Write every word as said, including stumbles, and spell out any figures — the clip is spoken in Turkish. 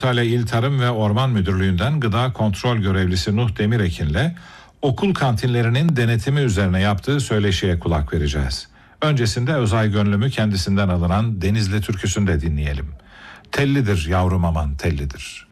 Antalya İl Tarım ve Orman Müdürlüğü'nden gıda kontrol görevlisi Nuh Demirekin'le okul kantinlerinin denetimi üzerine yaptığı söyleşiye kulak vereceğiz. Öncesinde Özay Gönlüm'ü kendisinden alınan Denizli türküsünü de dinleyelim. Tellidir yavrum aman tellidir.